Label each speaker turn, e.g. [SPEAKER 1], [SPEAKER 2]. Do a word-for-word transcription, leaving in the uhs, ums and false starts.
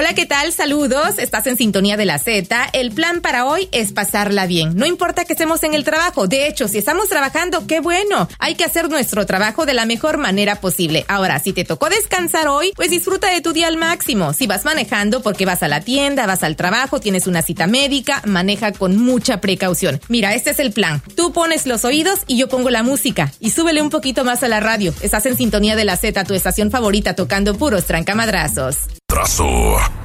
[SPEAKER 1] Hola, ¿qué tal? Saludos. Estás en sintonía de la Z. El plan para hoy es pasarla bien. No importa que estemos en el trabajo. De hecho, si estamos trabajando, qué bueno. Hay que hacer nuestro trabajo de la mejor manera posible. Ahora, si te tocó descansar hoy, pues disfruta de tu día al máximo. Si vas manejando porque vas a la tienda, vas al trabajo, tienes una cita médica, maneja con mucha precaución. Mira, este es el plan. Tú pones los oídos y yo pongo la música. Y súbele un poquito más a la radio. Estás en sintonía de la Z, tu estación favorita, tocando puros trancamadrazos.
[SPEAKER 2] Trazo.